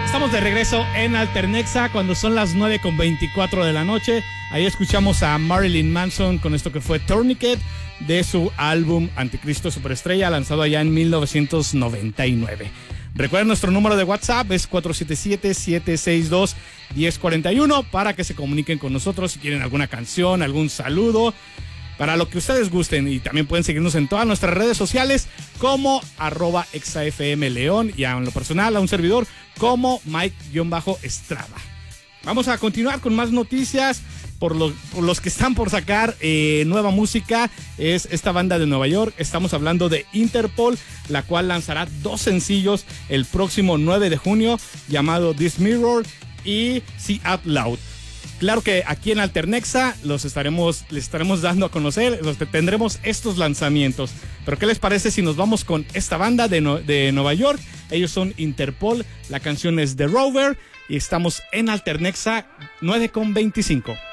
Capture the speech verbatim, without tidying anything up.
Estamos de regreso en Alternexa cuando son las nueve con veinticuatro de la noche. Ahí escuchamos a Marilyn Manson con esto que fue Tourniquet de su álbum Anticristo Superestrella, lanzado allá en mil novecientos noventa y nueve. Recuerden, nuestro número de WhatsApp es cuatro siete siete, siete seis dos, uno cero cuatro uno para que se comuniquen con nosotros si quieren alguna canción, algún saludo, para lo que ustedes gusten. Y también pueden seguirnos en todas nuestras redes sociales como arroba exafmleón y en lo personal a un servidor como Mike-Estrada. Vamos a continuar con más noticias. Por los, por los que están por sacar eh, nueva música, es esta banda de Nueva York. Estamos hablando de Interpol, la cual lanzará dos sencillos el próximo nueve de junio, llamado This Mirror y See Out Loud. Claro que aquí en Alternexa los estaremos, les estaremos dando a conocer, los tendremos estos lanzamientos. Pero ¿qué les parece si nos vamos con esta banda de, no, de Nueva York? Ellos son Interpol, la canción es The Rover y estamos en Alternexa nueve con veinticinco.